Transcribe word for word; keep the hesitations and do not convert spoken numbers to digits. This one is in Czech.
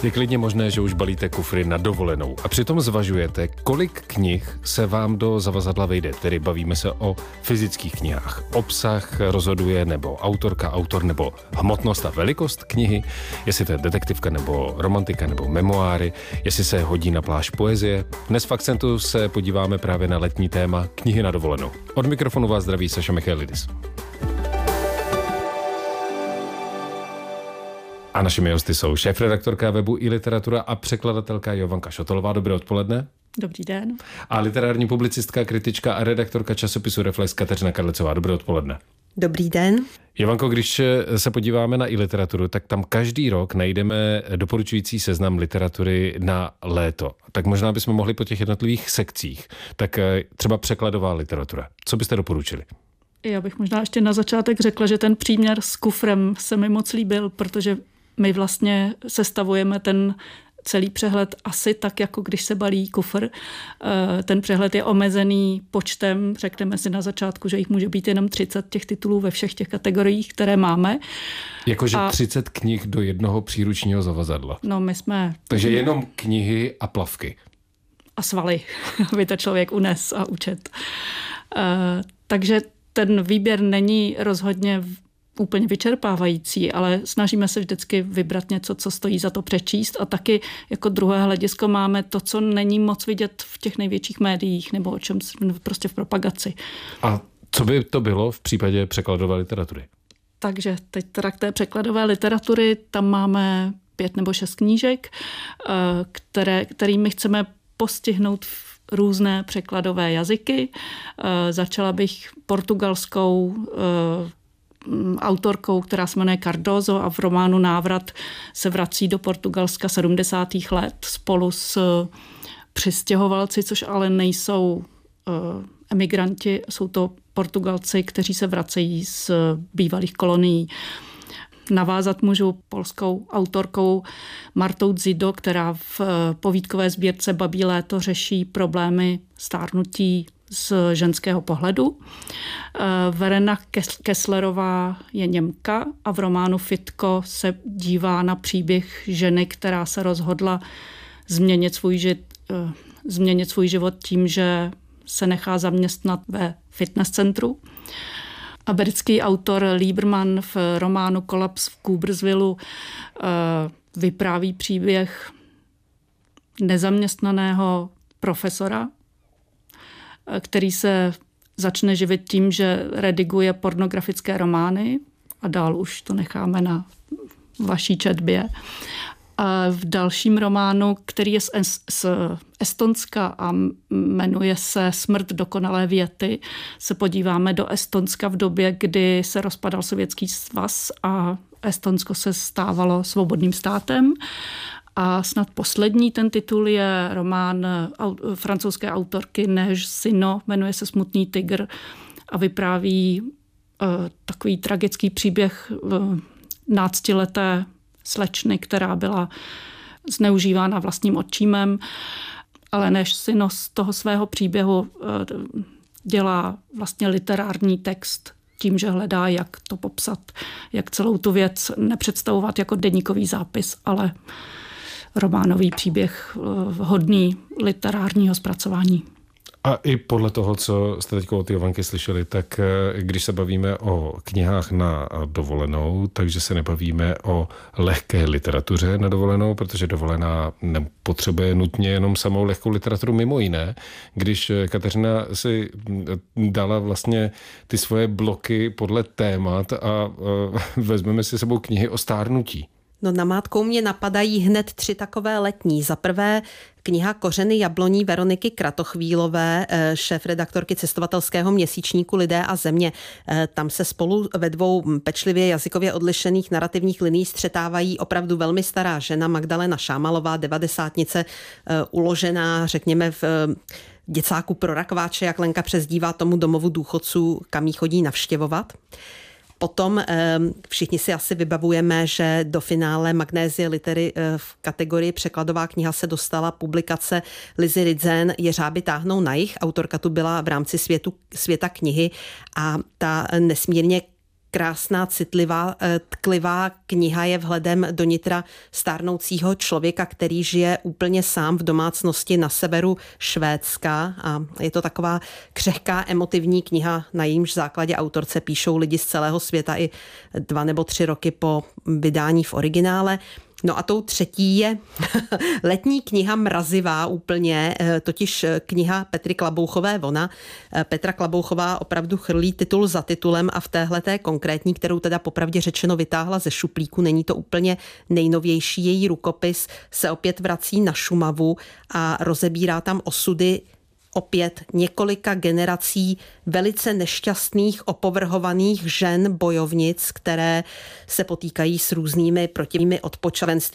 Je klidně možné, že už balíte kufry na dovolenou a přitom zvažujete, kolik knih se vám do zavazadla vejde. Tedy bavíme se o fyzických knihách. Obsah rozhoduje nebo autorka, autor nebo hmotnost a velikost knihy, jestli to je detektivka nebo romantika nebo memoáry, jestli se hodí na pláž poezie. Dnes v Akcentu se podíváme právě na letní téma knihy na dovolenou. Od mikrofonu vás zdraví Saša Michailidis. A našimi hosty jsou šéfredaktorka webu iLiteratura a překladatelka Jovanka Šotolová. Dobré odpoledne. Dobrý den. A literární publicistka, kritička a redaktorka časopisu Reflex Kateřina Karlecová. Dobré odpoledne. Dobrý den. Jovanko, když se podíváme na iLiteraturu, tak tam každý rok najdeme doporučující seznam literatury na léto. Tak možná bychom mohli po těch jednotlivých sekcích. Tak třeba překladová literatura. Co byste doporučili? Já bych možná ještě na začátek řekla, že ten příměr s kufrem se mi moc líbil, protože my vlastně sestavujeme ten celý přehled asi tak, jako když se balí kufr. Ten přehled je omezený počtem, řekneme si na začátku, že jich může být jenom třicet těch titulů ve všech těch kategoriích, které máme. Jakože a... třicet knih do jednoho příručního zavazadla. No my jsme... Takže jenom knihy a plavky. A svaly, aby to člověk unes a učet. Takže ten výběr není rozhodně úplně vyčerpávající, ale snažíme se vždycky vybrat něco, co stojí za to přečíst a taky jako druhé hledisko máme to, co není moc vidět v těch největších médiích nebo o čem prostě v propagaci. A co by to bylo v případě překladové literatury? Takže teď teda k té překladové literatury, tam máme pět nebo šest knížek, které, kterými chceme postihnout různé překladové jazyky. Začala bych portugalskou autorkou, která se jmenuje Cardoso a v románu Návrat se vrací do Portugalska sedmdesátých let spolu s přistěhovalci, což ale nejsou emigranti, jsou to Portugalci, kteří se vracejí z bývalých kolonií. Navázat můžu polskou autorkou Martou Dzido, která v povídkové sbírce Babí léto řeší problémy stárnutí z ženského pohledu. Verena Kesslerová je Němka a v románu Fitko se dívá na příběh ženy, která se rozhodla změnit svůj, žit, změnit svůj život tím, že se nechá zaměstnat ve fitness centru. A britský autor Lieberman v románu Kolaps v Coopersvillu vypráví příběh nezaměstnaného profesora, který se začne živit tím, že rediguje pornografické romány a dál už to necháme na vaší četbě. A v dalším románu, který je z, z Estonska a jmenuje se Smrt dokonalé věty, se podíváme do Estonska v době, kdy se rozpadal Sovětský svaz a Estonsko se stávalo svobodným státem. A snad poslední ten titul je román francouzské autorky Neige Sino, jmenuje se Smutný tygr a vypráví uh, takový tragický příběh uh, náctileté slečny, která byla zneužívána vlastním otčímem, ale Neige Sino z toho svého příběhu uh, dělá vlastně literární text tím, že hledá, jak to popsat, jak celou tu věc nepředstavovat jako deníkový zápis, ale románový příběh hodný literárního zpracování. A i podle toho, co jste teď od Jovanky slyšeli, tak když se bavíme o knihách na dovolenou, takže se nebavíme o lehké literatuře na dovolenou, protože dovolená nepotřebuje nutně jenom samou lehkou literaturu mimo jiné. Když Kateřina si dala vlastně ty svoje bloky podle témat a vezmeme si sebou knihy o stárnutí. No namátkou mě napadají hned tři takové letní. Za prvé kniha Kořeny jabloní Veroniky Kratochvílové, šéfredaktorky cestovatelského měsíčníku Lidé a země. Tam se spolu ve dvou pečlivě jazykově odlišených narrativních linií střetávají opravdu velmi stará žena Magdalena Šámalová, devadesátnice, uložená, řekněme, v děcáku pro rakváče, jak Lenka přezdívá tomu domovu důchodců, kam jí chodí navštěvovat. Potom všichni si asi vybavujeme, že do finále Magnézie litery v kategorii překladová kniha se dostala publikace Lizy Ridzen Jeřáby táhnou na jih. Autorka tu byla v rámci světu, světa knihy a ta nesmírně krásná, citlivá, tklivá kniha je vhledem do nitra stárnoucího člověka, který žije úplně sám v domácnosti na severu Švédska a je to taková křehká emotivní kniha, na jejímž základě autorce píšou lidi z celého světa i dva nebo tři roky po vydání v originále. No a tou třetí je letní kniha mrazivá úplně, totiž kniha Petry Klabouchové Vona. Petra Klabouchová opravdu chrlí titul za titulem a v téhleté konkrétní, kterou teda popravdě řečeno vytáhla ze šuplíku, není to úplně nejnovější její rukopis, se opět vrací na Šumavu a rozebírá tam osudy opět několika generací velice nešťastných, opovrhovaných žen bojovnic, které se potýkají s různými protivnými odpočavenství.